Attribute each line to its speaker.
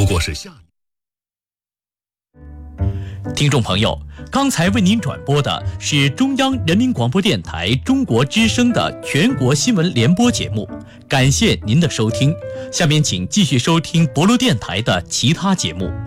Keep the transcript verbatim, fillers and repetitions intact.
Speaker 1: 过是下
Speaker 2: 听众朋友，刚才为您转播的是中央人民广播电台中国之声的全国新闻联播节目，感谢您的收听。下面请继续收听博罗电台的其他节目。